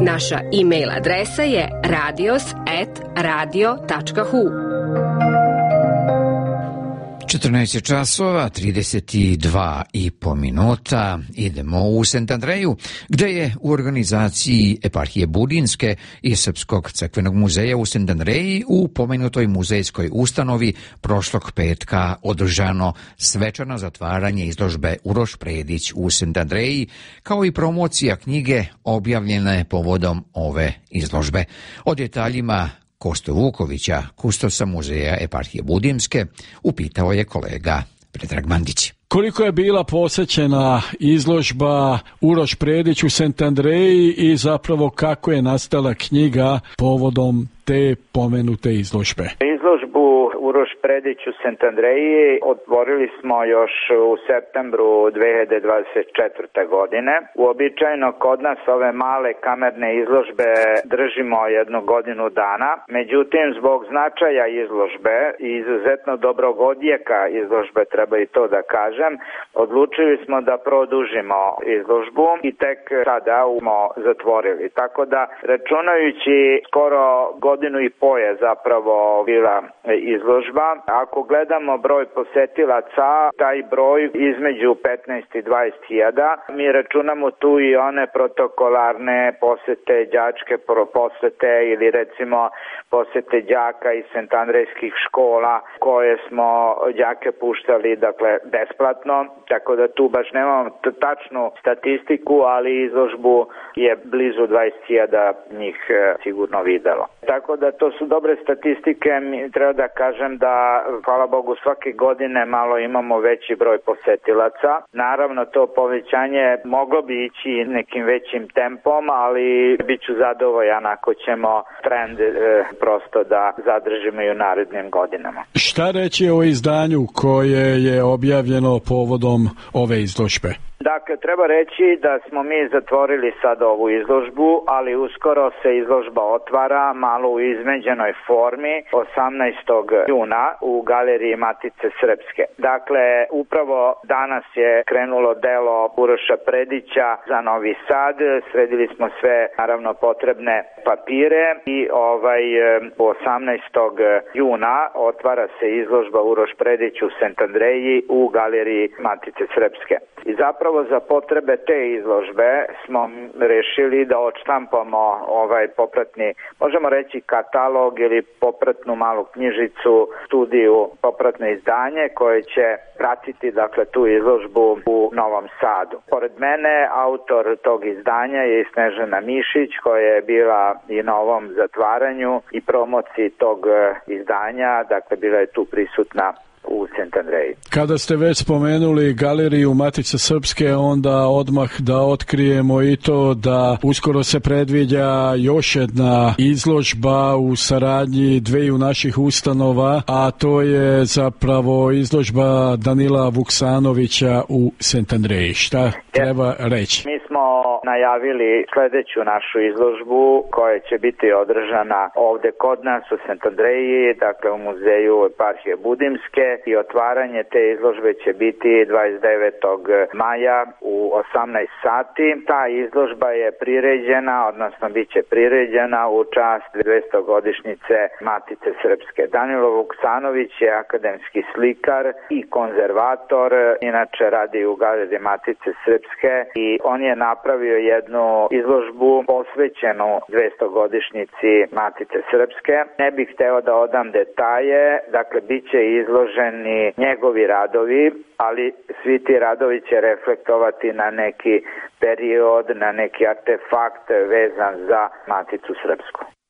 Naša e-mail adresa je radios@radio.hu. 14 časova, 32,5 minuta. Idemo u Santandreju, gde je u organizaciji Eparhije Budinske i Srpskog crkvenog muzeja u Santandreji u pomenutoj muzejskoj ustanovi prošlog petka održano svečano zatvaranje izložbe Uroš Predić u Santandreji, kao i promocija knjige objavljene povodom ove izložbe. O detaljima Kosto Vukovića, kustosa muzeja Eparhije Budimske, upitao je kolega Predrag Mandić. Koliko je bila posjećena izložba Uroš Predić u Santandreji i zapravo kako je nastala knjiga povodom te pomenute izložbe? Izložbu Uroš Predić u Santandreji otvorili smo još u septembru 2024. godine. Uobičajeno kod nas ove male kamerne izložbe držimo 1 godinu dana. Međutim, zbog značaja izložbe i izuzetno dobrog odjeka izložbe, treba i to da kažem, odlučili smo da produžimo izložbu i tek sada smo zatvorili. Tako da, računajući skoro godinu i po je zapravo bila izložba. Ako gledamo broj posetilaca, taj broj između 15 i 20 hiljada. Mi računamo tu i one protokolarne posete, đačke posete ili recimo posete đaka iz santandrejskih škola koje smo đake puštali besplatno, tako da tu baš nemamo tačnu statistiku, ali izložbu je blizu 20.000 njih sigurno videlo. Tako da to su dobre statistike. Mi treba da kažem da, hvala Bogu, svake godine malo imamo veći broj posetilaca. Naravno, to povećanje moglo bi ići nekim većim tempom, ali bit ću zadovoljan ako ćemo trend prosto da zadržimo i u narednim godinama. Šta reći o izdanju koje je objavljeno povodom ove izložbe? Dakle, treba reći da smo mi zatvorili sad ovu izložbu, ali uskoro se izložba otvara malo u izmenjenoj formi 18. juna u Galeriji Matice Srpske. Dakle, upravo danas je krenulo delo Uroša Predića za Novi Sad. Sredili smo sve, naravno, potrebne papire i 18. juna otvara se izložba Uroš Predić u Santandreji u Galeriji Matice Srpske. I zapravo za potrebe te izložbe smo rešili da odštampamo ovaj popratni, možemo reći katalog ili popratnu malu knjižicu, studiju, popratno izdanje koje će pratiti tu izložbu u Novom Sadu. Pored mene autor tog izdanja je i Snežana Mišić koja je bila i na ovom zatvaranju i promociji tog izdanja, bila je tu prisutna u Santandreji. Kada ste već spomenuli Galeriju Matice Srpske, onda odmah da otkrijemo i to da uskoro se predviđa još jedna izložba u saradnji dveju naših ustanova, a to je zapravo izložba Danila Vuksanovića u Santandreji. Šta treba reći? Mi smo najavili sledeću našu izložbu koja će biti održana ovde kod nas u Santandreji, u muzeju Eparhije Budimske, i otvaranje te izložbe će biti 29. maja u 18 sati. Ta izložba je priređena, odnosno bit će priređena u čast 200 godišnjice Matice Srpske. Danilo Vuksanović je akademski slikar i konzervator, inače radi u Galeriji Matice Srpske i on je napravio jednu izložbu posvećenu 200 godišnjici Matice Srpske. Ne bih hteo da odam detalje, bit će izloženi njegovi radovi, ali svi ti radovi će reflektovati na neki period, na neki artefakt vezan za Maticu Srpsku.